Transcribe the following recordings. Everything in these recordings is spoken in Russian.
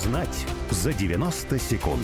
Узнать за 90 секунд.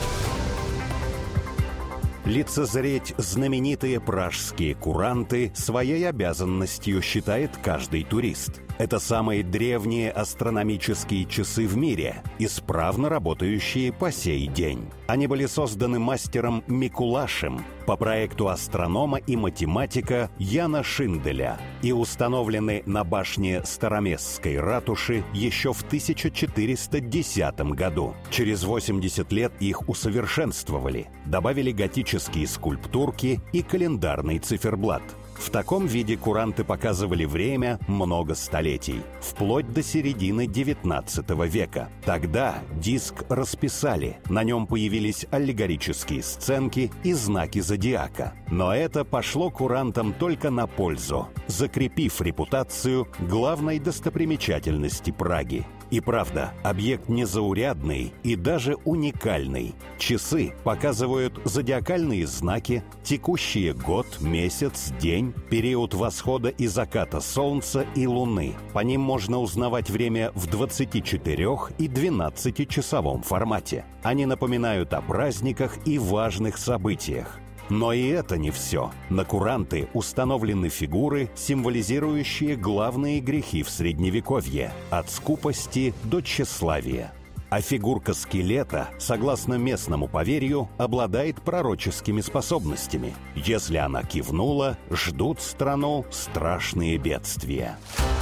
Лицезреть знаменитые пражские куранты своей обязанностью считает каждый турист. Это самые древние астрономические часы в мире, исправно работающие по сей день. Они были созданы мастером Микулашем по проекту астронома и математика Яна Шинделя и установлены на башне Староместской ратуши еще в 1410 году. Через 80 лет их усовершенствовали, добавили готические скульптурки и календарный циферблат. В таком виде куранты показывали время много столетий, вплоть до середины XIX века. Тогда диск расписали, на нем появились аллегорические сценки и знаки зодиака. Но это пошло курантам только на пользу, закрепив репутацию главной достопримечательности Праги. И правда, объект незаурядный и даже уникальный. Часы показывают зодиакальные знаки, текущий год, месяц, день, период восхода и заката Солнца и Луны. По ним можно узнавать время в 24- и 12-часовом формате. Они напоминают о праздниках и важных событиях. Но и это не все. На куранты установлены фигуры, символизирующие главные грехи в Средневековье – от скупости до тщеславия. А фигурка скелета, согласно местному поверью, обладает пророческими способностями. Если она кивнула, ждут страну страшные бедствия.